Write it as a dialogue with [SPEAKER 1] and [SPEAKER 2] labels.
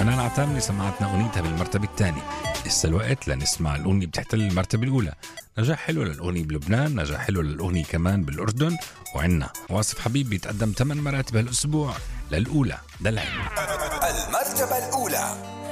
[SPEAKER 1] حنان عتامني سمعتنا أغنيتها بالمرتبة الثانية. لسه الوقت لنسمع الأغنية بتحتل المرتبة الأولى. نجاح حلو للأغنية بلبنان، نجاح حلو للأغنية كمان بالأردن، وعنا واصف حبيب بيتقدم 8 مراتب هالأسبوع للأولى دلعين.
[SPEAKER 2] المرتبة الأولى.